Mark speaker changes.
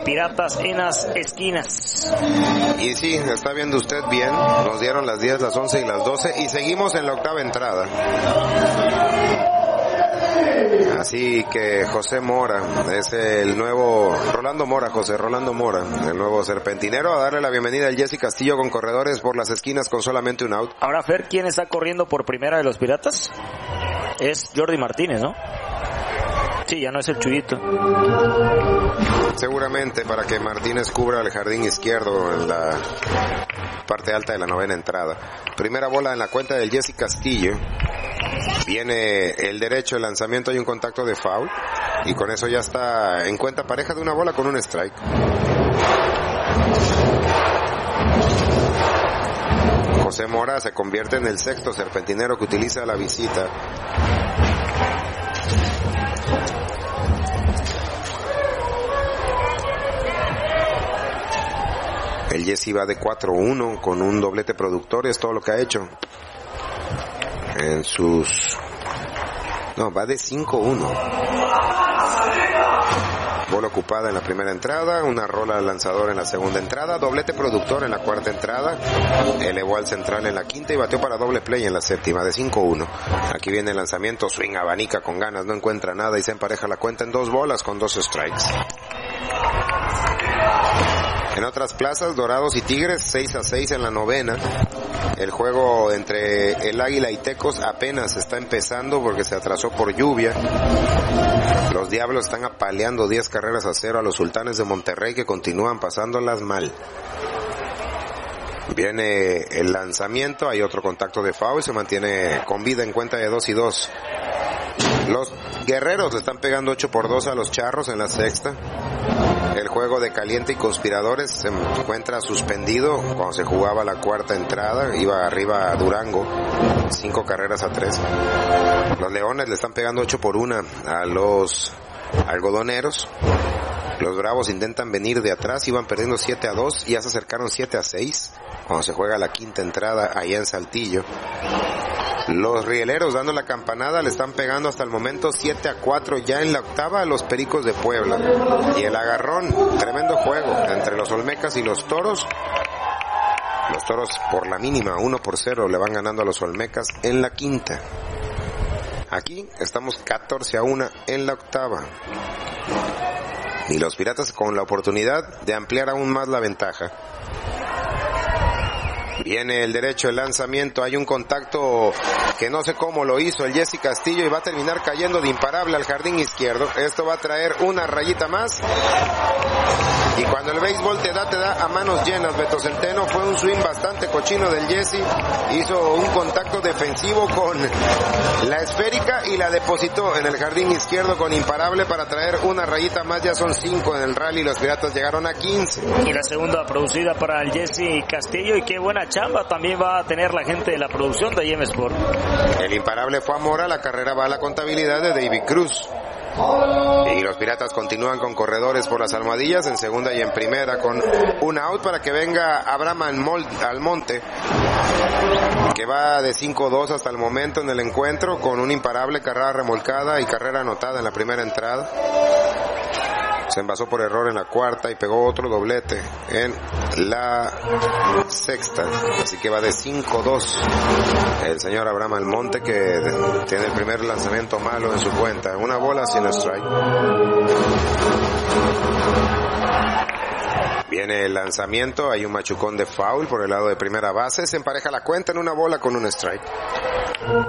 Speaker 1: Piratas en las esquinas.
Speaker 2: Y sí, está viendo usted bien, nos dieron las 10, las 11 y las 12 y seguimos en la octava entrada. Así que José Mora es el nuevo Rolando Mora, José Rolando Mora, el nuevo serpentinero, a darle la bienvenida al Jesse Castillo con corredores por las esquinas con solamente un out.
Speaker 1: Ahora, Fer, ¿quién está corriendo por primera de los Piratas? Es Jordi Martínez, ¿no? Sí, ya no es el Chuyito.
Speaker 2: Seguramente para que Martínez cubra el jardín izquierdo en la parte alta de la novena entrada. Primera bola en la cuenta del Jesse Castillo. Viene el derecho, el lanzamiento, hay un contacto de foul y con eso ya está en cuenta pareja de una bola con un strike. José Mora se convierte en el sexto serpentinero que utiliza la visita. El Jesse va de 4-1 con un doblete productor, es todo lo que ha hecho. Va de 5-1. Bola ocupada en la primera entrada, una rola al lanzador en la segunda entrada, doblete productor en la cuarta entrada, elevó al central en la quinta y bateó para doble play en la séptima, de 5-1. Aquí viene el lanzamiento, swing, abanica con ganas, no encuentra nada y se empareja la cuenta en 2 bolas con 2 strikes. En otras plazas, Dorados y Tigres, 6-6 en la novena. El juego entre el Águila y Tecos apenas está empezando porque se atrasó por lluvia. Los Diablos están apaleando 10-0 a los Sultanes de Monterrey, que continúan pasándolas mal. Viene el lanzamiento, hay otro contacto de foul, se mantiene con vida en cuenta de 2-2. Los Guerreros le están pegando 8-2 a los Charros en la sexta. El juego de Caliente y Conspiradores se encuentra suspendido cuando se jugaba la cuarta entrada, iba arriba a Durango, 5-3. Los Leones le están pegando 8-1 a los Algodoneros. Los Bravos intentan venir de atrás, iban perdiendo 7-2 y ya se acercaron 7-6 cuando se juega la quinta entrada allá en Saltillo. Los Rieleros dando la campanada le están pegando hasta el momento 7-4 ya en la octava a los Pericos de Puebla. Y el agarrón, tremendo juego entre los Olmecas y los Toros. Los Toros por la mínima, 1-0 le van ganando a los Olmecas en la quinta. Aquí estamos 14-1 en la octava. Y los Piratas con la oportunidad de ampliar aún más la ventaja. Viene el derecho, el lanzamiento, hay un contacto que no sé cómo lo hizo el Jesse Castillo y va a terminar cayendo de imparable al jardín izquierdo. Esto va a traer una rayita más. Y cuando el béisbol te da a manos llenas, Beto Centeno, fue un swing bastante cochino del Jesse. Hizo un contacto defensivo con la esférica y la depositó en el jardín izquierdo con imparable para traer una rayita más. Ya son 5 en el rally, los Piratas llegaron a 15.
Speaker 1: Y la segunda producida para el Jesse Castillo, y qué buena chamba también va a tener la gente de la producción de IM Sport.
Speaker 2: El imparable fue a Mora, la carrera va a la contabilidad de David Cruz. Y los Piratas continúan con corredores por las almohadillas en segunda y en primera con un out para que venga Abraham Almonte, que va de 5-2 hasta el momento en el encuentro con un imparable, carrera remolcada y carrera anotada en la primera entrada. Se envasó por error en la cuarta y pegó otro doblete en la sexta. Así que va de 5-2 el señor Abraham Almonte, que tiene el primer lanzamiento malo en su cuenta. Una bola sin strike. Viene el lanzamiento, hay un machucón de foul por el lado de primera base. Se empareja la cuenta en una bola con un strike.